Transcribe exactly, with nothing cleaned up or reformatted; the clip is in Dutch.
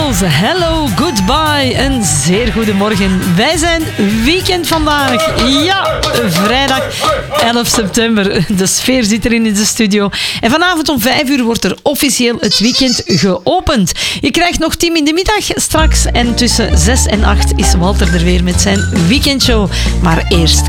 Beatles, Hello, Goodbye. Een zeer goede morgen. Wij zijn weekend vandaag. Ja, vrijdag elf september. De sfeer zit erin in de studio. En vanavond om vijf uur wordt er officieel het weekend geopend. Je krijgt nog Tim in de middag straks. En tussen zes en acht is Walter er weer met zijn weekendshow. Maar eerst